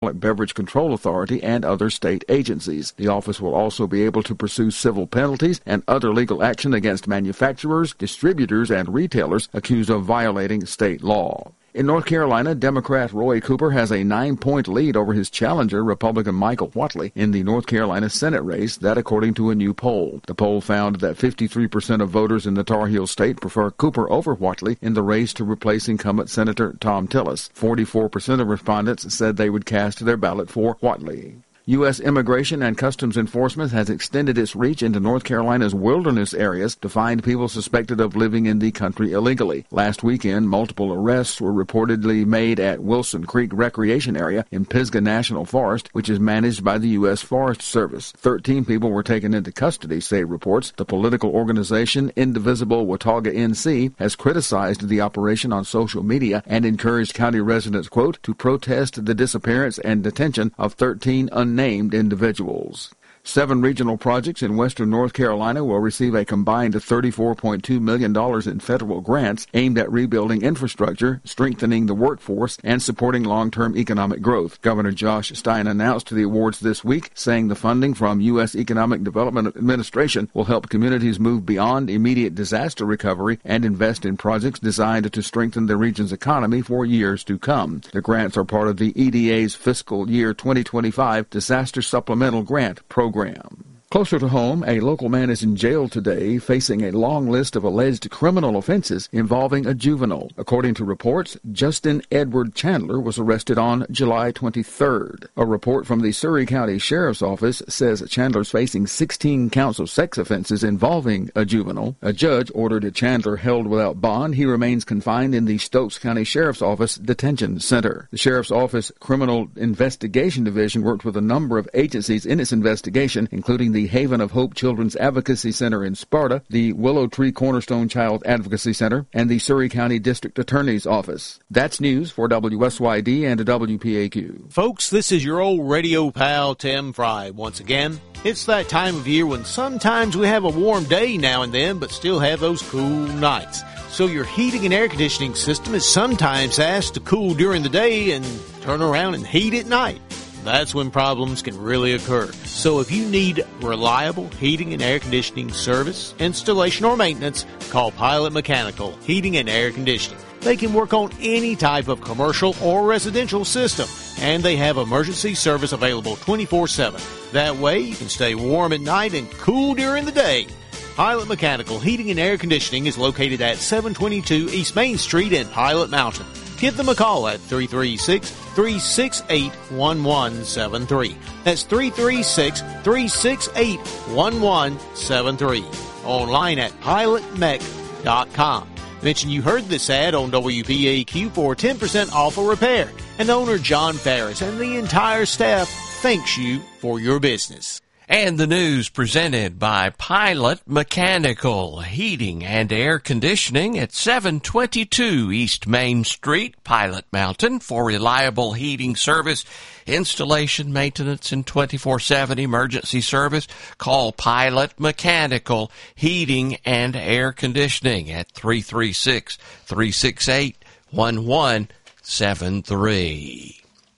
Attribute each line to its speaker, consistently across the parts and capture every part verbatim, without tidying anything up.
Speaker 1: Beverage Control Authority and other state agencies. The office will also be able to pursue civil penalties and other legal action against manufacturers, distributors, and retailers accused of violating state law. In North Carolina, Democrat Roy Cooper has a nine-point lead over his challenger, Republican Michael Whatley, in the North Carolina Senate race, that according to a new poll. The poll found that fifty-three percent of voters in the Tar Heel state prefer Cooper over Whatley in the race to replace incumbent Senator Tom Tillis. forty-four percent of respondents said they would cast their ballot for Whatley. U S. Immigration and Customs Enforcement has extended its reach into North Carolina's wilderness areas to find people suspected of living in the country illegally. Last weekend, multiple arrests were reportedly made at Wilson Creek Recreation Area in Pisgah National Forest, which is managed by the U S. Forest Service. Thirteen people were taken into custody, say reports. The political organization Indivisible Watauga N C has criticized the operation on social media and encouraged county residents, quote, to protest the disappearance and detention of thirteen unnamed named individuals. Seven regional projects in western North Carolina will receive a combined thirty-four point two million dollars in federal grants aimed at rebuilding infrastructure, strengthening the workforce, and supporting long-term economic growth. Governor Josh Stein announced the awards this week, saying the funding from U S. Economic Development Administration will help communities move beyond immediate disaster recovery and invest in projects designed to strengthen the region's economy for years to come. The grants are part of the E D A's fiscal year twenty twenty-five Disaster Supplemental Grant Program. Program. Closer to home, a local man is in jail today facing a long list of alleged criminal offenses involving a juvenile. According to reports, Justin Edward Chandler was arrested on July twenty-third. A report from the Surry County Sheriff's Office says Chandler's facing sixteen counts of sex offenses involving a juvenile. A judge ordered Chandler held without bond. He remains confined in the Stokes County Sheriff's Office Detention Center. The Sheriff's Office Criminal Investigation Division worked with a number of agencies in its investigation, including the The Haven of Hope Children's Advocacy Center in Sparta, the Willow Tree Cornerstone Child Advocacy Center, and the Surry County District Attorney's Office. That's news for W S Y D and W P A Q.
Speaker 2: Folks, this is your old radio pal, Tim Fry. Once again, it's that time of year when sometimes we have a warm day now and then, but still have those cool nights. So your heating and air conditioning system is sometimes asked to cool during the day and turn around and heat at night. That's when problems can really occur. So if you need reliable heating and air conditioning service, installation, or maintenance, call Pilot Mechanical Heating and Air Conditioning. They can work on any type of commercial or residential system, and they have emergency service available twenty-four seven. That way you can stay warm at night and cool during the day. Pilot Mechanical Heating and Air Conditioning is located at seven twenty-two East Main Street in Pilot Mountain. Give them a call at three three six, three six eight, one one seven three. That's three three six, three six eight, one one seven three. Online at pilot mech dot com. Mention you heard this ad on W P A Q for ten percent off a repair. And owner John Ferris and the entire staff thanks you for your business.
Speaker 3: And the news presented by Pilot Mechanical Heating and Air Conditioning at seven twenty-two East Main Street, Pilot Mountain, for reliable heating service, installation, maintenance, and twenty-four seven emergency service. Call Pilot Mechanical Heating and Air Conditioning at three three six, three six eight, one one seven three.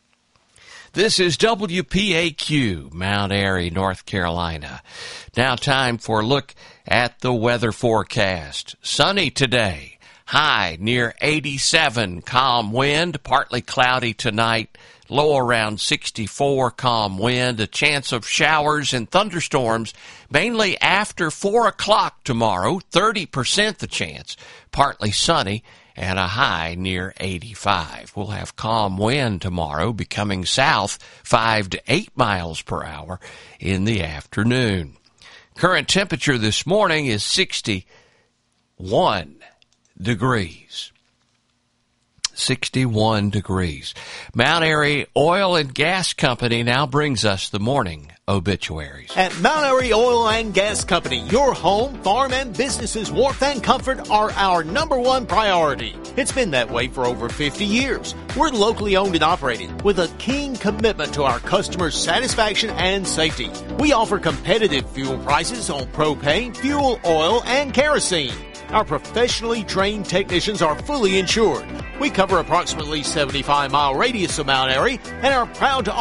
Speaker 3: This is W P A Q, Mount Airy, North Carolina. Now time for a look at the weather forecast. Sunny today, high near eighty-seven, calm wind, partly cloudy tonight, low around sixty-four, calm wind, a chance of showers and thunderstorms, mainly after four o'clock tomorrow, thirty percent the chance, partly sunny, and a high near eighty-five. We'll have calm wind tomorrow, becoming south five to eight miles per hour in the afternoon. Current temperature this morning is sixty-one degrees. sixty-one degrees. Mount Airy Oil and Gas Company now brings us the morning obituaries.
Speaker 2: At Mount Airy Oil and Gas Company, your home, farm, and business's warmth and comfort are our number one priority. It's been that way for over fifty years. We're locally owned and operated with a keen commitment to our customers' satisfaction and safety. We offer competitive fuel prices on propane, fuel oil, and kerosene. Our professionally trained technicians are fully insured. We cover approximately seventy-five mile radius of Mount Airy and are proud to